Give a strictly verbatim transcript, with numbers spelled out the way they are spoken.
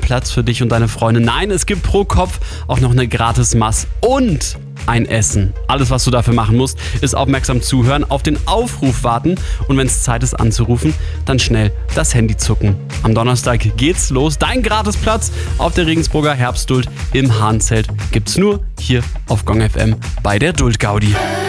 Platz für dich und deine Freunde. Nein, es gibt pro Kopf auch noch eine gratis Maß und ein Essen. Alles, was du dafür machen musst, ist aufmerksam zuhören, auf den Aufruf warten und wenn es Zeit ist anzurufen, dann schnell das Handy zucken. Am Donnerstag geht's los. Dein Gratisplatz auf der Regensburger Herbstduld im Hahnzelt gibt's nur hier auf Gong F M bei der Duld Gaudi.